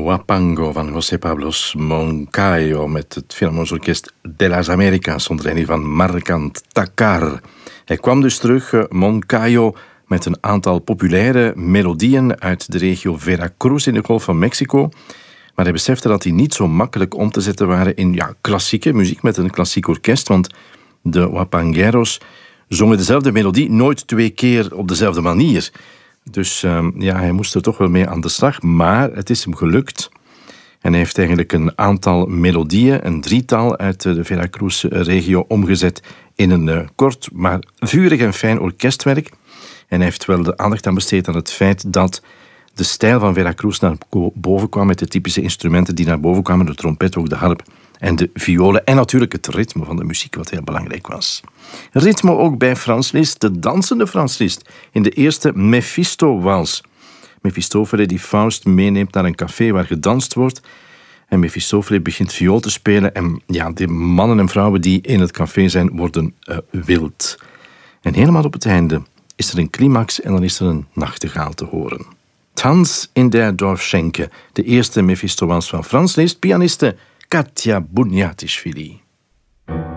Huapango van José Pablo Moncayo met het Philharmonisch Orkest de las Americas onder leiding van Marcant Takar. Hij kwam dus terug, Moncayo, met een aantal populaire melodieën uit de regio Veracruz in de Golf van Mexico. Maar hij besefte dat die niet zo makkelijk om te zetten waren in klassieke muziek met een klassiek orkest, want de Huapangueros zongen dezelfde melodie nooit 2 keer op dezelfde manier. Dus hij moest er toch wel mee aan de slag, maar het is hem gelukt. En hij heeft eigenlijk een aantal melodieën, een 3-tal uit de Veracruz-regio, omgezet in een kort, maar vurig en fijn orkestwerk. En hij heeft wel de aandacht aan besteed aan het feit dat de stijl van Veracruz naar boven kwam met de typische instrumenten die naar boven kwamen, de trompet, ook de harp en de violen. En natuurlijk het ritme van de muziek, wat heel belangrijk was. Ritme ook bij Franz Liszt, de dansende Franz Liszt, in de eerste Mephisto-wals. Mephistopheles die Faust meeneemt naar een café waar gedanst wordt. En Mephistopheles begint viool te spelen. En de mannen en vrouwen die in het café zijn, worden wild. En helemaal op het einde is er een climax en dan is er een nachtegaal te horen. Tanz in der Dorfschenke, de eerste Mephisto-wals van Franz Liszt, pianiste Katja Buniatishvili.